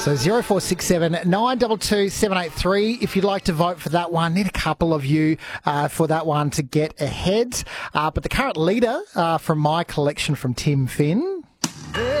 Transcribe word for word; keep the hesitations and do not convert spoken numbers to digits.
So zero four six seven nine two two seven eight three if you'd like to vote for that one. Need a couple of you uh, for that one to get ahead. Uh, but the current leader uh, from my collection from Tim Finn.